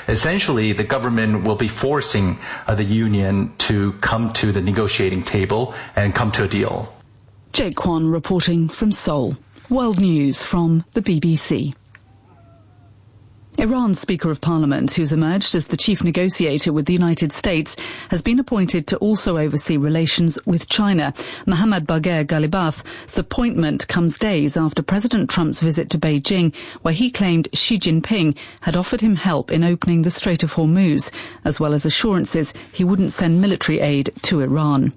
essentially the government will be forcing the union to come to the negotiating table and come to a deal. Jake Kwan reporting from Seoul. World News from the BBC. Iran's Speaker of Parliament, who's emerged as the chief negotiator with the United States, has been appointed to also oversee relations with China. Mohammad Bagher Ghalibaf's appointment comes days after President Trump's visit to Beijing, where he claimed Xi Jinping had offered him help in opening the Strait of Hormuz, as well as assurances he wouldn't send military aid to Iran.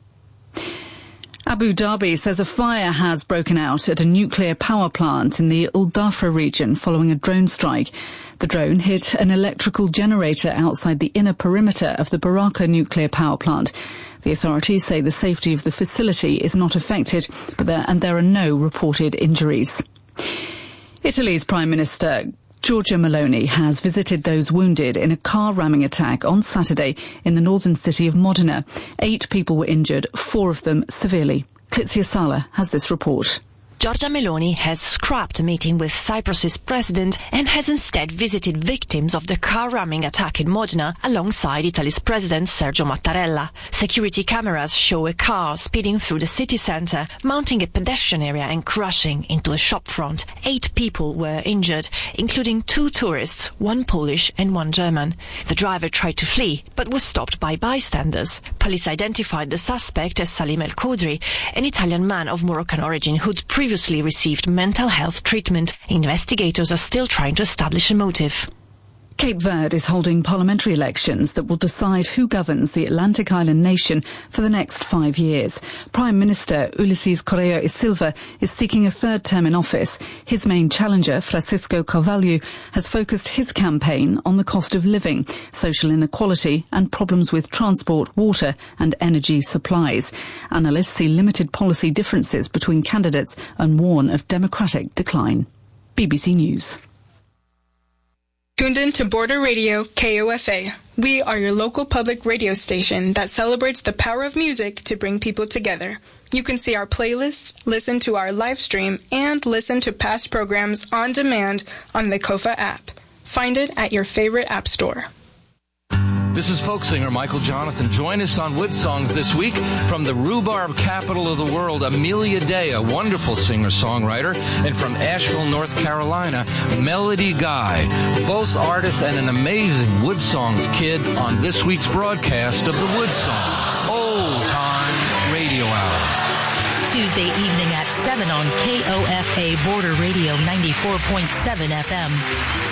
Abu Dhabi says a fire has broken out at a nuclear power plant in the Al Dhafra region following a drone strike. The drone hit an electrical generator outside the inner perimeter of the Baraka nuclear power plant. The authorities say the safety of the facility is not affected, but there are no reported injuries. Italy's Prime Minister Giorgia Meloni has visited those wounded in a car ramming attack on Saturday in the northern city of Modena. 8 people were injured, 4 of them severely. Klizia Sala has this report. Giorgia Meloni has scrapped a meeting with Cyprus's president and has instead visited victims of the car ramming attack in Modena alongside Italy's president Sergio Mattarella. Security cameras show a car speeding through the city centre, mounting a pedestrian area and crashing into a shop front. 8 people were injured, including 2 tourists, 1 Polish and 1 German. The driver tried to flee, but was stopped by bystanders. Police identified the suspect as Salim El Khoudri, an Italian man of Moroccan origin who'd previously received mental health treatment. Investigators are still trying to establish a motive. Cape Verde is holding parliamentary elections that will decide who governs the Atlantic island nation for the next 5 years. Prime Minister Ulisses Correa e Silva is seeking a 3rd term in office. His main challenger, Francisco Carvalho, has focused his campaign on the cost of living, social inequality and problems with transport, water and energy supplies. Analysts see limited policy differences between candidates and warn of democratic decline. BBC News. Tuned in to Border Radio KOFA. We are your local public radio station that celebrates the power of music to bring people together. You can see our playlists, listen to our live stream, and listen to past programs on demand on the KOFA app. Find it at your favorite app store. This is folk singer Michael Jonathan. Join us on Wood Songs this week from the rhubarb capital of the world, Amelia Day, a wonderful singer-songwriter, and from Asheville, North Carolina, Melody Guy, both artists and an amazing Wood Songs kid on this week's broadcast of the Wood Songs Old Time Radio Hour. Tuesday evening at 7 on KOFA Border Radio 94.7 FM.